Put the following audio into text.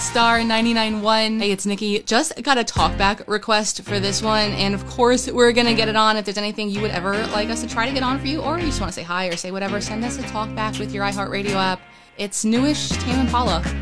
Star 99.1. Hey, it's Nikki. Just got a talkback request for this one, and of course, we're gonna get it on. If there's anything you would ever like us to try to get on for you, or you just want to say hi or say whatever, send us a talkback with your iHeartRadio app. It's newish Tame Impala.